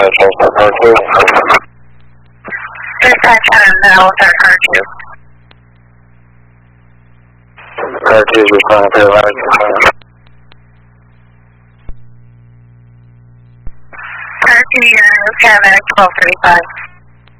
paramedics also car 2. 357, that was our car 2. Car 2 is responding to paramedics. Car 2, you're paramedic 1235.